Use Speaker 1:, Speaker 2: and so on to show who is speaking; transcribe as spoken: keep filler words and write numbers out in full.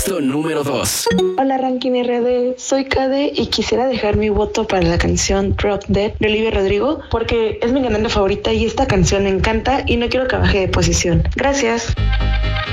Speaker 1: Puesto número dos.
Speaker 2: Hola Ranking R D, soy Kade y quisiera dejar mi voto para la canción Drop Dead de Olivia Rodrigo porque es mi cantante favorita y esta canción me encanta y no quiero que baje de posición. Gracias.